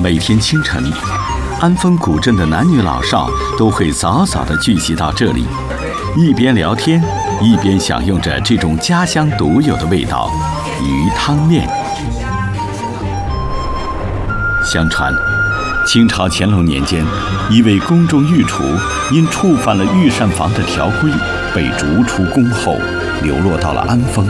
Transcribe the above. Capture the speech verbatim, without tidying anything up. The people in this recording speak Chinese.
每天清晨，安丰古镇的男女老少都会早早地聚集到这里，一边聊天，一边享用着这种家乡独有的味道——鱼汤面。相传，清朝乾隆年间，一位宫中御厨因触犯了御膳房的条规，被逐出宫后，流落到了安丰。